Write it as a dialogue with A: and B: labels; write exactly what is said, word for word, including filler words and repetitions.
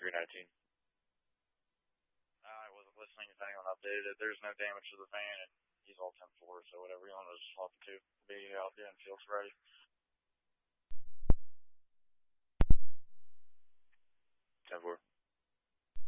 A: three nineteen. I wasn't listening if anyone updated it. There's no damage to the van, and he's all ten four, so whatever you want to just swap it to. Be out there in field Friday.